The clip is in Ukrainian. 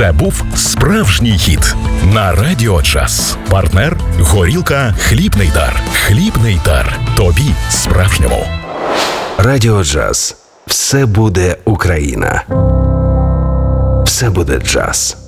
Це був справжній хіт на Радіо Джаз. Партнер – горілка «Хлібний дар». «Хлібний дар». Тобі справжньому. Радіо Джаз. Все буде Україна. Все буде джаз.